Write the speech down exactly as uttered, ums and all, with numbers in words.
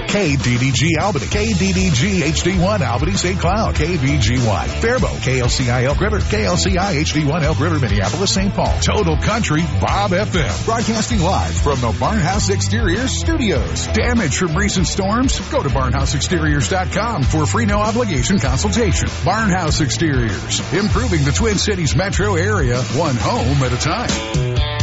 K D D G Albany, K D D G H D one Albany Saint Cloud, K V G Y Faribault, K L C I Elk River, K L C I H D one Elk River, Minneapolis, Saint Paul. Total Country Bob F M. Broadcasting live from the Barnhouse Exteriors studios. Damage from recent storms? Go to barnhouse exteriors dot com for a free no obligation consultation. Barnhouse Exteriors, improving the Twin Cities metro area, one home at a time.